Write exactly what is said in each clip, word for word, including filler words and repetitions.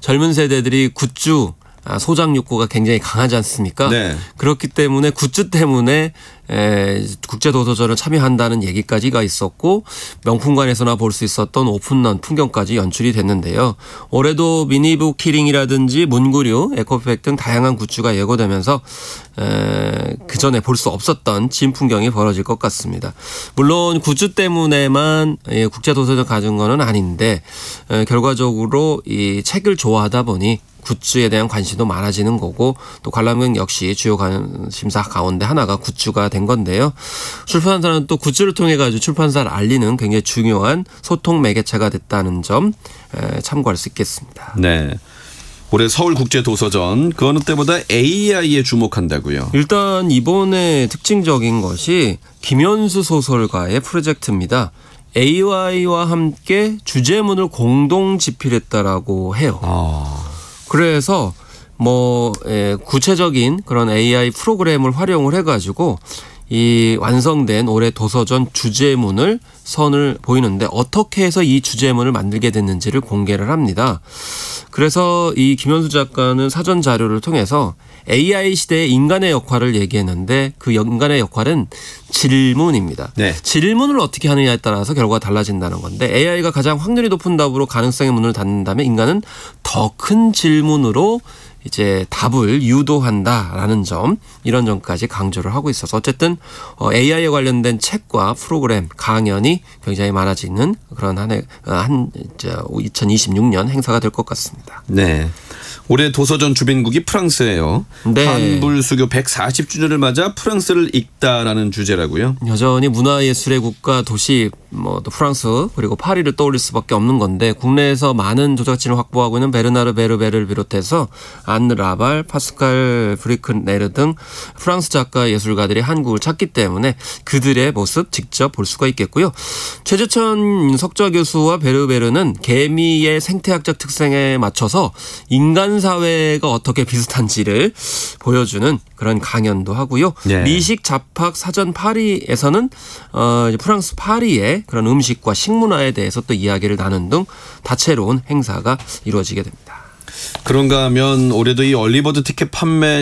젊은 세대들이 굿즈 소장 욕구가 굉장히 강하지 않습니까? 네. 그렇기 때문에 굿즈 때문에 에, 국제도서전을 참여한다는 얘기까지가 있었고 명품관에서나 볼 수 있었던 오픈런 풍경까지 연출이 됐는데요. 올해도 미니북 키링이라든지 문구류, 에코백 등 다양한 굿즈가 예고되면서 에, 그전에 볼 수 없었던 진 풍경이 벌어질 것 같습니다. 물론 굿즈 때문에만 예, 국제도서전 가진 건 아닌데 에, 결과적으로 이 책을 좋아하다 보니 굿즈에 대한 관심도 많아지는 거고 또 관람객 역시 주요 관심사 가운데 하나가 굿즈가 된 건데요. 출판사는 또 굿즈를 통해 가지고 출판사를 알리는 굉장히 중요한 소통 매개체가 됐다는 점 참고할 수 있겠습니다. 네. 올해 서울국제도서전 그 어느 때보다 에이아이에 주목한다고요. 일단 이번에 특징적인 것이 김현수 소설가의 프로젝트입니다. 에이아이와 함께 주제문을 공동 집필했다라고 해요. 아. 그래서 뭐 예, 구체적인 그런 에이아이 프로그램을 활용을 해가지고 이 완성된 올해 도서전 주제문을 선을 보이는데 어떻게 해서 이 주제문을 만들게 됐는지를 공개를 합니다. 그래서 이 김현수 작가는 사전 자료를 통해서 에이아이 시대의 인간의 역할을 얘기했는데 그 인간의 역할은 질문입니다. 네. 질문을 어떻게 하느냐에 따라서 결과가 달라진다는 건데 에이아이가 가장 확률이 높은 답으로 가능성의 문을 닫는다면 인간은 더 큰 질문으로 이제 답을 유도한다라는 점 이런 점까지 강조를 하고 있어서 어쨌든 에이아이에 관련된 책과 프로그램 강연이 굉장히 많아지는 그런 한 해 한 이천이십육 년 행사가 될 것 같습니다. 네. 올해 도서전 주빈국이 프랑스예요. 네. 한불 수교 백사십 주년을 맞아 프랑스를 읽다라는 주제라고요. 여전히 문화예술의 국가 도시 뭐 또 프랑스 그리고 파리를 떠올릴 수밖에 없는 건데 국내에서 많은 조작진을 확보하고 있는 베르나르 베르베를 비롯해서 안 라발, 파스칼 브리크네르 등 프랑스 작가 예술가들이 한국을 찾기 때문에 그들의 모습 직접 볼 수가 있겠고요. 최재천 석좌 교수와 베르베르는 개미의 생태학적 특성에 맞춰서 인간 사회가 어떻게 비슷한지를 보여주는 그런 강연도 하고요. 네. 미식 잡학 사전 파리에서는 어, 프랑스 파리의 그런 음식과 식문화에 대해서 또 이야기를 나눈 등 다채로운 행사가 이루어지게 됩니다. 그런가 하면 올해도 이 얼리버드 티켓 판매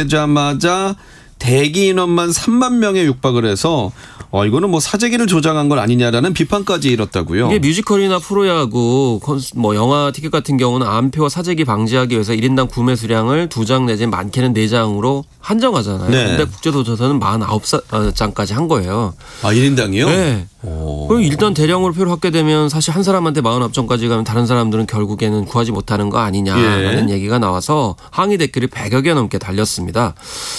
시작되자마자 대기 인원만 삼만 명에 육박을 해서 어 이거는 뭐 사재기를 조장한 건 아니냐라는 비판까지 일었다고요. 이게 뮤지컬이나 프로야구, 뭐 영화 티켓 같은 경우는 암표와 사재기 방지하기 위해서 일 인당 구매 수량을 두 장 내지 많게는 네 장으로 한정하잖아요. 네. 근데 국제도서전은 사십구 장까지 한 거예요. 아, 일 인당이요? 네. 그럼 일단 대량으로 표를 받게 되면 사실 한 사람한테 사십구 장까지 가면 다른 사람들은 결국에는 구하지 못하는 거 아니냐라는 예. 얘기가 나와서 항의 댓글이 백여 개 넘게 달렸습니다.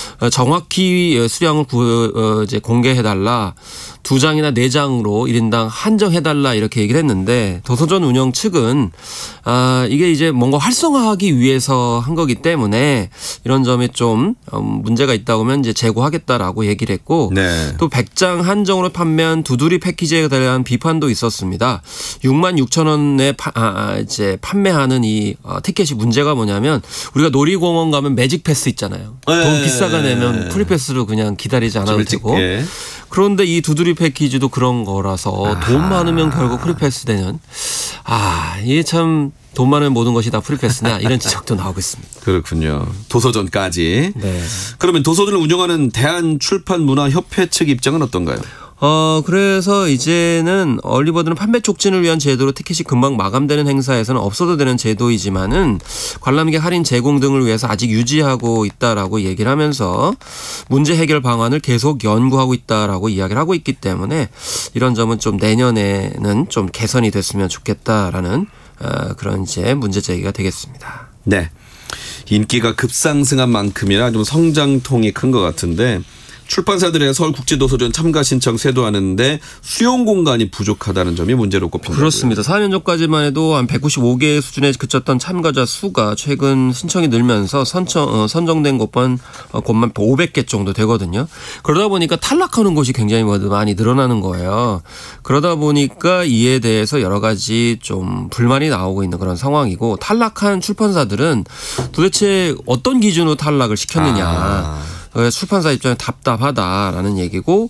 정확히 수량을 구, 이제 공개해달라. 두 장이나 네 장으로 일 인당 한정해달라 이렇게 얘기를 했는데 도서전 운영 측은 아 이게 이제 뭔가 활성화하기 위해서 한 거기 때문에 이런 점에 좀 문제가 있다고 하면 이제 재고하겠다라고 얘기를 했고 네. 또 백 장 한정으로 판매한 두드리 패키지에 대한 비판도 있었습니다. 육만 육천 원에 파, 아, 이제 판매하는 이 어, 티켓이 문제가 뭐냐면 우리가 놀이공원 가면 매직 패스 있잖아요. 네. 돈 비싸가 내면 프리패스로 그냥 기다리지 않아도 되고. 예. 그런데 이 두드리 패키지도 그런 거라서 아. 돈 많으면 결국 프리패스 되는 아 이게 참 돈 많으면 모든 것이 다 프리패스냐 이런 지적도 나오고 있습니다. 그렇군요. 도서전까지. 네. 그러면 도서전을 운영하는 대한출판문화협회 측 입장은 어떤가요? 어 그래서 이제는 얼리버드는 판매 촉진을 위한 제도로 티켓이 금방 마감되는 행사에서는 없어도 되는 제도이지만은 관람객 할인 제공 등을 위해서 아직 유지하고 있다라고 얘기를 하면서 문제 해결 방안을 계속 연구하고 있다라고 이야기를 하고 있기 때문에 이런 점은 좀 내년에는 좀 개선이 됐으면 좋겠다라는 어, 그런 이제 문제 제기가 되겠습니다. 네. 인기가 급상승한 만큼이나 좀 성장통이 큰 것 같은데 출판사들의 서울국제도서전 참가 신청 쇄도하는데 수용 공간이 부족하다는 점이 문제로 꼽힌다. 그렇습니다. 사 년 전까지만 해도 한 백구십오 개 수준에 그쳤던 참가자 수가 최근 신청이 늘면서 선청, 어, 선정된 곳만, 어, 곳만 오백 개 정도 되거든요. 그러다 보니까 탈락하는 곳이 굉장히 많이 늘어나는 거예요. 그러다 보니까 이에 대해서 여러 가지 좀 불만이 나오고 있는 그런 상황이고 탈락한 출판사들은 도대체 어떤 기준으로 탈락을 시켰느냐. 아. 출판사 입장에 답답하다라는 얘기고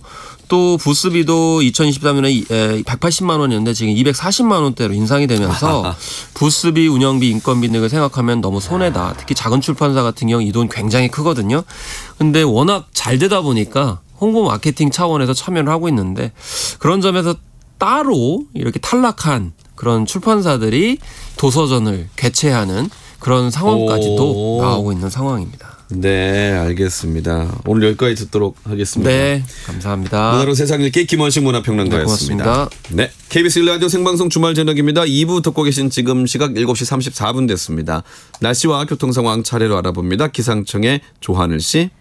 또 부스비도 이천이십삼 년에 백팔십만 원이었는데 지금 이백사십만 원대로 인상이 되면서 부스비, 운영비, 인건비 등을 생각하면 너무 손해다. 특히 작은 출판사 같은 경우 이 돈 굉장히 크거든요. 근데 워낙 잘 되다 보니까 홍보 마케팅 차원에서 참여를 하고 있는데 그런 점에서 따로 이렇게 탈락한 그런 출판사들이 도서전을 개최하는 그런 상황까지도 오. 나오고 있는 상황입니다. 네, 알겠습니다. 오늘 여기까지 듣도록 하겠습니다. 네, 감사합니다. 문화로 세상 읽기 김원식 문화평론가였습니다. 네, 고맙습니다. 네, 케이비에스 일 라디오 생방송 주말 저녁입니다. 이 부 듣고 계신 지금 시각 일곱 시 삼십사 분 됐습니다. 날씨와 교통 상황 차례로 알아봅니다. 기상청의 조하늘 씨.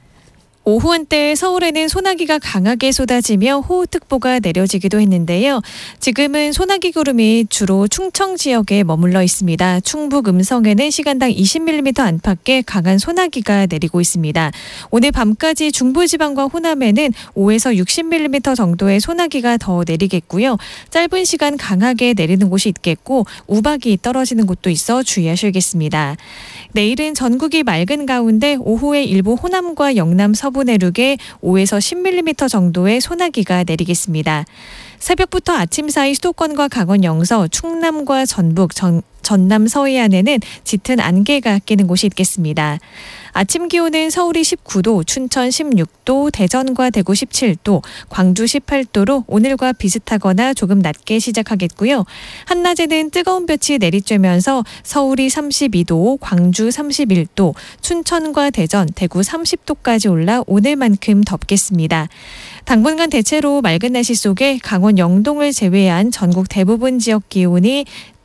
오후 한때 서울에는 소나기가 강하게 쏟아지며 호우특보가 내려지기도 했는데요. 지금은 소나기 구름이 주로 충청 지역에 머물러 있습니다. 충북 음성에는 시간당 이십 밀리미터 안팎의 강한 소나기가 내리고 있습니다. 오늘 밤까지 중부지방과 호남에는 오에서 육십 밀리미터 정도의 소나기가 더 내리겠고요. 짧은 시간 강하게 내리는 곳이 있겠고 우박이 떨어지는 곳도 있어 주의하셔야겠습니다. 내일은 전국이 맑은 가운데 오후에 일부 호남과 영남 서부 내륙에 오에서 십 밀리미터 정도의 소나기가 내리겠습니다. 새벽부터 아침 사이 수도권과 강원 영서, 충남과 전북, 전, 전남 서해안에는 짙은 안개가 끼는 곳이 있겠습니다. 아침 기온은 서울이 십구 도, 춘천 십육 도, 대전과 대구 십칠 도, 광주 십팔 도로 오늘과 비슷하거나 조금 낮게 시작하겠고요. 한낮에는 뜨거운 볕이 내리쬐면서 서울이 삼십이 도, 광주 삼십일 도, 춘천과 대전, 대구 삼십 도까지 올라 오늘만큼 덥겠습니다. 당분간 대체로 맑은 날씨 속에 강원 영동을 제외한 전국 대부분 지역 기온이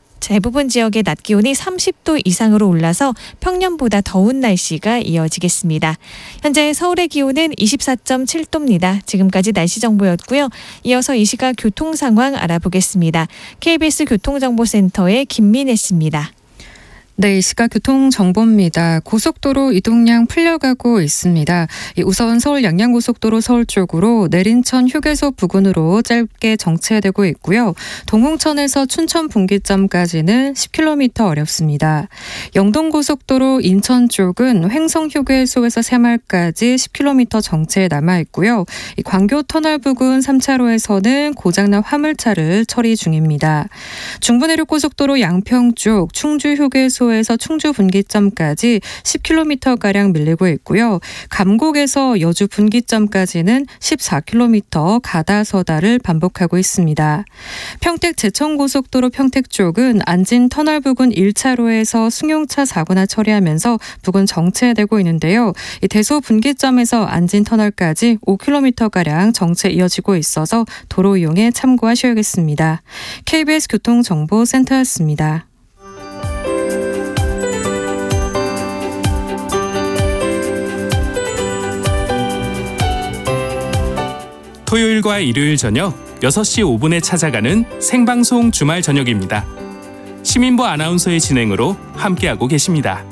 대부분 지역의 낮 기온이 삼십 도 이상으로 올라서 평년보다 더운 날씨가 이어지겠습니다. 현재 서울의 기온은 이십사 점 칠 도입니다. 지금까지 날씨 정보였고요. 이어서 이 시각 교통 상황 알아보겠습니다. 케이비에스 교통정보센터의 김민혜 씨입니다. 네, 이 시각 교통정보입니다. 고속도로 이동량 풀려가고 있습니다. 우선 서울 양양고속도로 서울 쪽으로 내린천 휴게소 부근으로 짧게 정체되고 있고요. 동홍천에서 춘천 분기점까지는 십 킬로미터 어렵습니다. 영동고속도로 인천 쪽은 횡성휴게소에서 새마을까지 십 킬로미터 정체에 남아있고요. 광교터널 부근 삼 차로에서는 고장난 화물차를 처리 중입니다. 중부내륙고속도로 양평 쪽 충주휴게소 에서 충주 분기점까지 십 킬로미터가량 밀리고 있고요. 감곡에서 여주 분기점까지는 십사 킬로미터 가다서다를 반복하고 있습니다. 평택 제천고속도로 평택 쪽은 안진터널 부근 일 차로에서 승용차 사고나 처리하면서 부근 정체되고 있는데요. 이 대소 분기점에서 안진터널까지 오 킬로미터가량 정체 이어지고 있어서 도로 이용에 참고하셔야겠습니다. 케이비에스 교통정보센터였습니다. 토요일과 일요일 저녁 여섯 시 오 분에 찾아가는 생방송 주말 저녁입니다. 시민부 아나운서의 진행으로 함께하고 계십니다.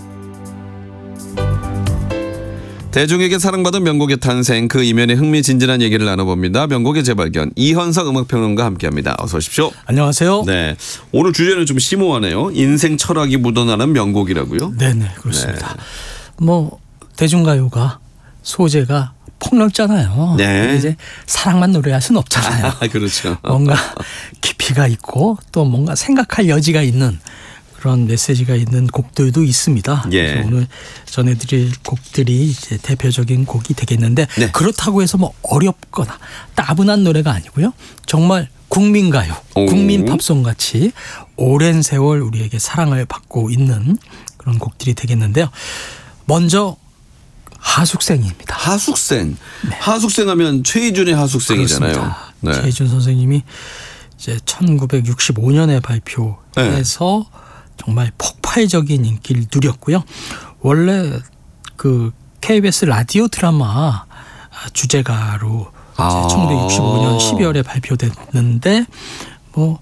대중에게 사랑받은 명곡의 탄생, 그 이면의 흥미진진한 얘기를 나눠봅니다. 명곡의 재발견, 이현석 음악평론가 함께합니다. 어서 오십시오. 안녕하세요. 네, 오늘 주제는 좀 심오하네요. 인생 철학이 묻어나는 명곡이라고요. 네네, 그렇습니다. 네. 뭐 대중가요가 소재가 폭넓잖아요. 네. 이제 사랑만 노래할 수는 없잖아요. 아, 그렇죠. 뭔가 깊이가 있고 또 뭔가 생각할 여지가 있는 그런 메시지가 있는 곡들도 있습니다. 예. 그래서 오늘 전해드릴 곡들이 이제 대표적인 곡이 되겠는데 네. 그렇다고 해서 뭐 어렵거나 따분한 노래가 아니고요. 정말 국민가요, 오. 국민 팝송 같이 오랜 세월 우리에게 사랑을 받고 있는 그런 곡들이 되겠는데요. 먼저 하숙생입니다. 하숙생. 네. 하숙생 하면 최희준의 하숙생이잖아요. 네. 최희준 선생님이 이제 천구백육십오 년에 발표해서 네. 정말 폭발적인 인기를 누렸고요. 원래 그 케이비에스 라디오 드라마 주제가로 아. 천구백육십오 년 십이월에 발표됐는데 뭐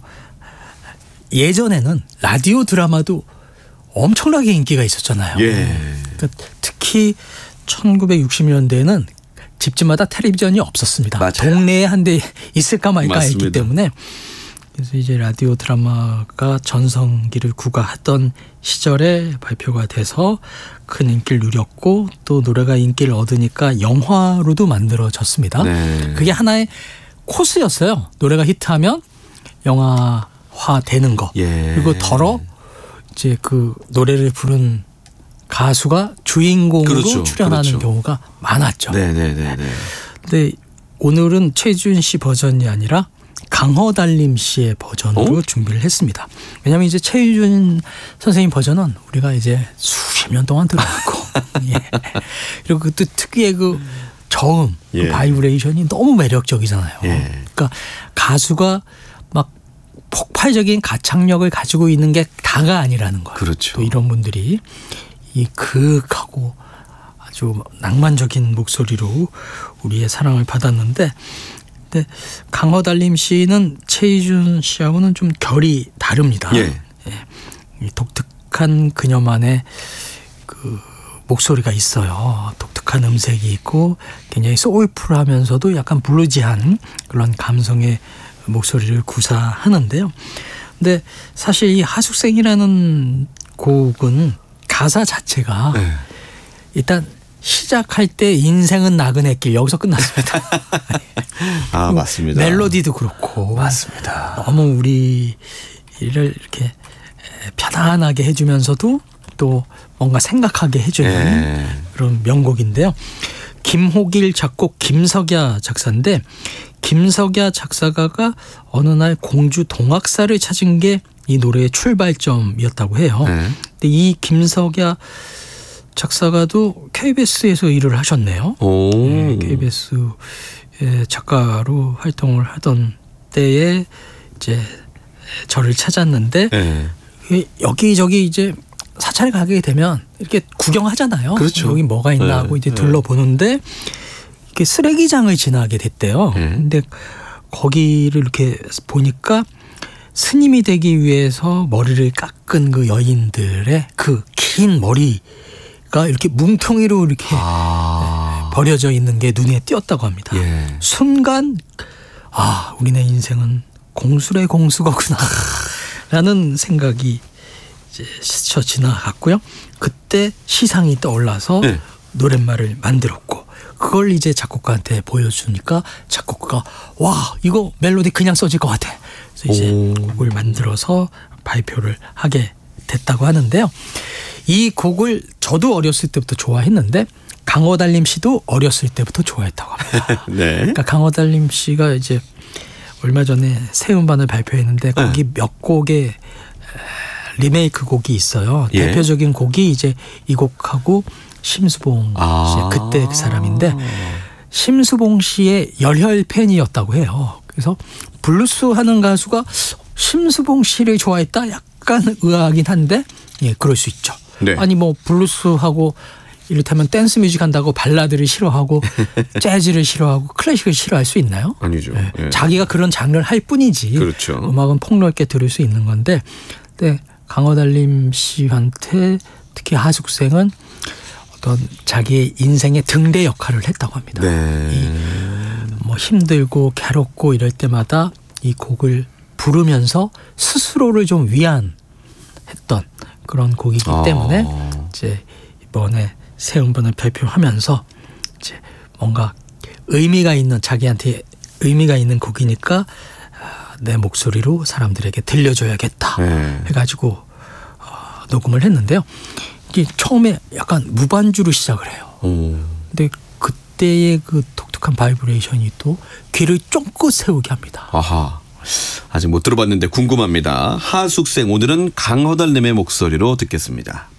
예전에는 라디오 드라마도 엄청나게 인기가 있었잖아요. 예. 그러니까 특히 천구백육십 년대에는 집집마다 텔레비전이 없었습니다. 맞아요. 동네에 한 대 있을까 말까 맞습니다. 했기 때문에 그래서 이제 라디오 드라마가 전성기를 구가하던 시절에 발표가 돼서 큰 인기를 누렸고 또 노래가 인기를 얻으니까 영화로도 만들어졌습니다. 네. 그게 하나의 코스였어요. 노래가 히트하면 영화화 되는 거. 예. 그리고 덜어 이제 그 노래를 부른 가수가 주인공으로 그렇죠. 출연하는 그렇죠. 경우가 많았죠. 네네네. 근데 오늘은 최준 씨 버전이 아니라 강허달림 씨의 버전으로 어? 준비를 했습니다. 왜냐하면 이제 최준 선생님 버전은 우리가 이제 수십 년 동안 들어왔고 예. 그리고 그 또 특유의 그 저음, 예. 그 바이브레이션이 너무 매력적이잖아요. 예. 그러니까 가수가 막 폭발적인 가창력을 가지고 있는 게 다가 아니라는 거예요. 그렇죠. 또 이런 분들이 이 그윽하고 아주 낭만적인 목소리로 우리의 사랑을 받았는데, 근데 강허달림 씨는 최희준 씨하고는 좀 결이 다릅니다. 예. 예. 이 독특한 그녀만의 그 목소리가 있어요. 독특한 음색이 있고 굉장히 소울풀하면서도 약간 블루지한 그런 감성의 목소리를 구사하는데요. 근데 사실 이 하숙생이라는 곡은 가사 자체가 네. 일단 시작할 때 인생은 나그네길 여기서 끝났습니다. 아 맞습니다. 멜로디도 그렇고 맞습니다. 너무 우리를 이렇게 편안하게 해주면서도 또 뭔가 생각하게 해주는 예. 그런 명곡인데요. 김호길 작곡, 김석야 작사인데 김석야 작사가가 어느 날 공주 동학사를 찾은 게 이 노래의 출발점이었다고 해요. 네. 근데 이 김석야 작사가도 케이비에스에서 일을 하셨네요. 오. 네, 케이비에스 작가로 활동을 하던 때에 이제 저를 찾았는데 네. 여기저기 이제 사찰에 가게 되면 이렇게 구경하잖아요. 그렇죠. 여기 뭐가 있나 네. 하고 이제 네. 둘러보는데 이렇게 쓰레기장을 지나게 됐대요. 네. 근데 거기를 이렇게 보니까 스님이 되기 위해서 머리를 깎은 그 여인들의 그 긴 머리가 이렇게 뭉텅이로 이렇게 아. 버려져 있는 게 눈에 띄었다고 합니다. 예. 순간 아 우리네 인생은 공수의 공수거구나 라는 생각이 이제 스쳐 지나갔고요. 그때 시상이 떠올라서 네. 노랫말을 만들었고 그걸 이제 작곡가한테 보여주니까 작곡가가 와 이거 멜로디 그냥 써질 것 같아. 그래서 이제 오. 곡을 만들어서 발표를 하게 됐다고 하는데요. 이 곡을 저도 어렸을 때부터 좋아했는데 강허달림 씨도 어렸을 때부터 좋아했다고 합니다. 네. 그러니까 강허달림 씨가 이제 얼마 전에 새 음반을 발표했는데 거기 네. 몇 곡의 리메이크 곡이 있어요. 예. 대표적인 곡이 이제 이 곡하고 심수봉 아. 씨의 그때 그 사람인데 심수봉 씨의 열혈 팬이었다고 해요. 그래서 블루스 하는 가수가 심수봉 씨를 좋아했다 약간 의아하긴 한데 예 그럴 수 있죠. 네. 아니 뭐 블루스하고 이를테면 댄스 뮤직 한다고 발라드를 싫어하고 재즈를 싫어하고 클래식을 싫어할 수 있나요? 아니죠. 예. 예. 자기가 그런 장르를 할 뿐이지 그렇죠. 음악은 폭넓게 들을 수 있는 건데 근데 강허달림 씨한테 특히 하숙생은 어떤 자기의 인생의 등대 역할을 했다고 합니다. 네. 뭐 힘들고 괴롭고 이럴 때마다 이 곡을 부르면서 스스로를 좀 위안했던 그런 곡이기 아. 때문에 이제 이번에 새 음반을 발표하면서 이제 뭔가 의미가 있는 자기한테 의미가 있는 곡이니까 내 목소리로 사람들에게 들려줘야겠다 네. 해가지고 어, 녹음을 했는데요. 이게 처음에 약간 무반주로 시작을 해요. 오. 근데 그때의 그 독특한 바이브레이션이 또 귀를 쫑긋 세우게 합니다. 아하. 아직 못 들어봤는데 궁금합니다. 하숙생 오늘은 강허달님의 목소리로 듣겠습니다.